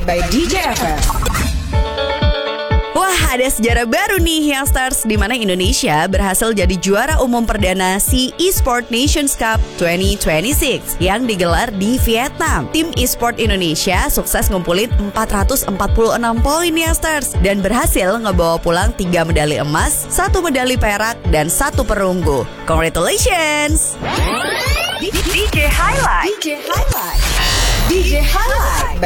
by DJ FM. Wah, ada sejarah baru nih Youngsters, di mana Indonesia berhasil jadi juara umum perdana SEA Esport Nations Cup 2026 yang digelar di Vietnam. Tim Esport Indonesia sukses ngumpulin 446 poin Youngsters dan berhasil ngebawa pulang 3 medali emas, 1 medali perak, dan 1 perunggu. Congratulations! DJ Highlight by